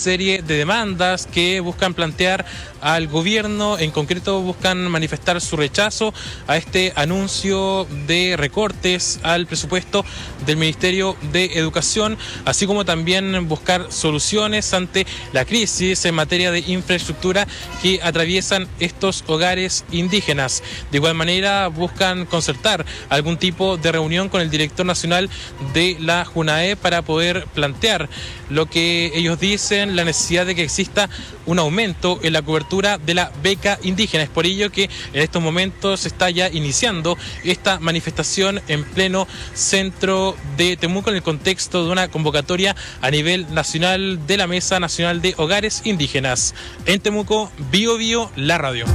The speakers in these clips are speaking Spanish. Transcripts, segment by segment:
serie de demandas que buscan plantear al gobierno. En concreto buscan manifestar su rechazo a este anuncio de recortes al presupuesto del Ministerio de Educación, así como también buscar soluciones ante la crisis en materia de infraestructura que atraviesan estos hogares indígenas. De igual manera buscan concertar algún tipo de reunión con el director nacional de la JUNAE para poder plantear lo que ellos dicen, la necesidad de que exista un aumento en la cobertura de la beca indígena. Es por ello que en estos momentos se está ya iniciando esta manifestación en pleno centro de Temuco en el contexto de una convocatoria a nivel nacional de la Mesa Nacional de Hogares Indígenas. En Temuco, Bio Bio, la radio.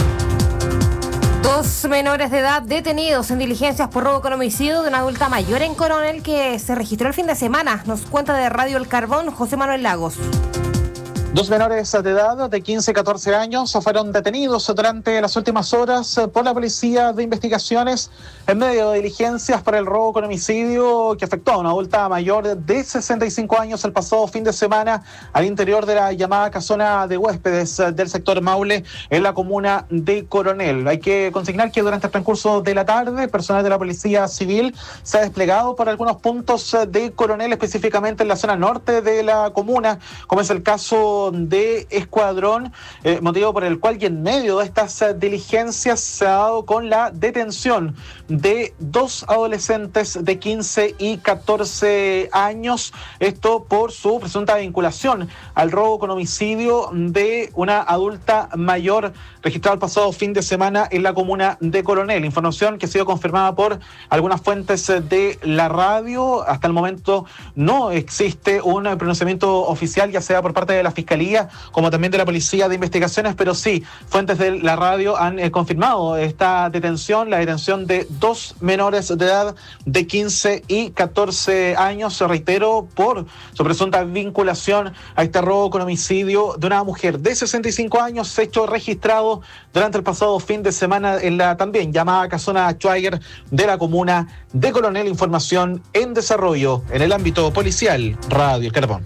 2 menores de edad detenidos en diligencias por robo con homicidio de una adulta mayor en Coronel que se registró el fin de semana. Nos cuenta de Radio El Carbón, José Manuel Lagos. 2 menores de edad de 15 y 14 años fueron detenidos durante las últimas horas por la Policía de Investigaciones en medio de diligencias por el robo con homicidio que afectó a una adulta mayor de 65 años el pasado fin de semana al interior de la llamada casona de huéspedes del sector Maule en la comuna de Coronel. Hay que consignar que durante el transcurso de la tarde, personal de la Policía Civil se ha desplegado por algunos puntos de Coronel, específicamente en la zona norte de la comuna, como es el caso de Escuadrón, motivo por el cual y en medio de estas diligencias se ha dado con la detención de 2 adolescentes de 15 y 14 años, esto por su presunta vinculación al robo con homicidio de una adulta mayor registrado el pasado fin de semana en la comuna de Coronel. Información que ha sido confirmada por algunas fuentes de la radio. Hasta el momento no existe un pronunciamiento oficial, ya sea por parte de la Fiscalía como también de la Policía de Investigaciones, pero sí, fuentes de la radio han confirmado esta detención, la detención de 2 menores de edad de 15 y 14 años, se reitero, por su presunta vinculación a este robo con homicidio de una mujer de 65 años, hecho registrado durante el pasado fin de semana en la también llamada casona Schweiger de la comuna de Coronel. Información en desarrollo en el ámbito policial. Radio El Carbón.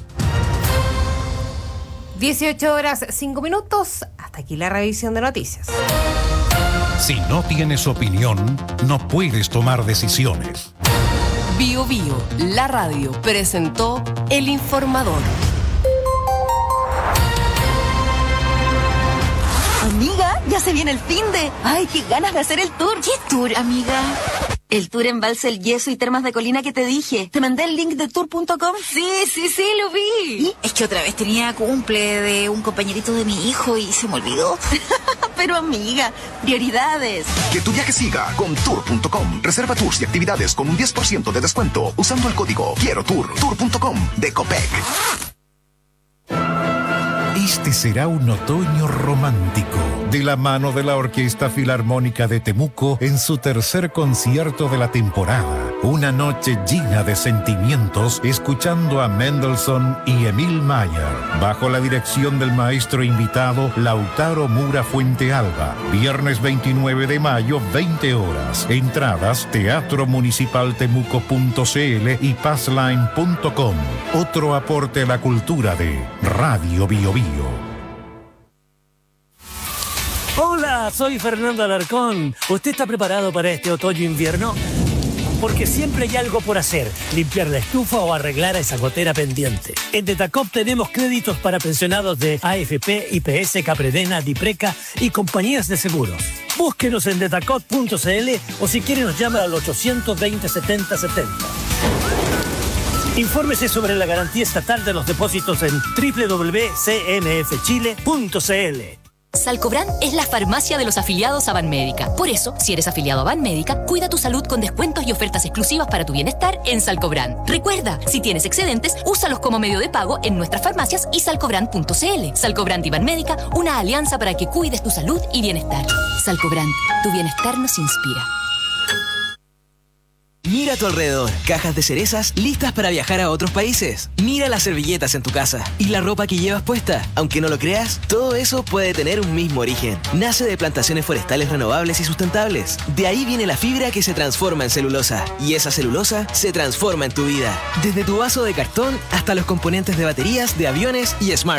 18:05. Hasta aquí la revisión de noticias. Si no tienes opinión, no puedes tomar decisiones. Bio Bio, la radio, presentó El Informador. Amiga, ya se viene el finde. Ay, qué ganas de hacer el tour. ¿Qué tour, amiga? El tour Embalse El Yeso y Termas de Colina que te dije. ¿Te mandé el link de tour.com? Sí, lo vi. ¿Y? Es que otra vez tenía cumple de un compañerito de mi hijo y se me olvidó. Pero amiga, prioridades. Que tu viaje siga con tour.com. Reserva tours y actividades con un 10% de descuento usando el código Quiero Tour. Tour.com de Copec. Este será un otoño romántico, de la mano de la Orquesta Filarmónica de Temuco en su tercer concierto de la temporada. Una noche llena de sentimientos, escuchando a Mendelssohn y Emil Mayer, bajo la dirección del maestro invitado Lautaro Mura Fuentealba. Viernes 29 de mayo, 20 horas. Entradas, teatromunicipaltemuco.cl y passline.com. Otro aporte a la cultura de Radio Bio Bio. Hola, soy Fernando Alarcón. ¿Usted está preparado para este otoño-invierno? Porque siempre hay algo por hacer, limpiar la estufa o arreglar a esa gotera pendiente. En Detacop tenemos créditos para pensionados de AFP, IPS, Capredena, Dipreca y compañías de seguros. Búsquenos en detacop.cl o si quiere nos llama al 820-7070. Infórmese sobre la garantía estatal de los depósitos en www.cmfchile.cl. Salcobran es la farmacia de los afiliados a Banmédica. Por eso, si eres afiliado a Banmédica, cuida tu salud con descuentos y ofertas exclusivas para tu bienestar en Salcobran. Recuerda, si tienes excedentes, úsalos como medio de pago en nuestras farmacias y salcobran.cl. Salcobran y Banmédica, una alianza para que cuides tu salud y bienestar. Salcobran, tu bienestar nos inspira. Mira a tu alrededor, cajas de cerezas listas para viajar a otros países. Mira las servilletas en tu casa y la ropa que llevas puesta. Aunque no lo creas, todo eso puede tener un mismo origen. Nace de plantaciones forestales renovables y sustentables. De ahí viene la fibra que se transforma en celulosa. Y esa celulosa se transforma en tu vida. Desde tu vaso de cartón hasta los componentes de baterías, de aviones y smartphones.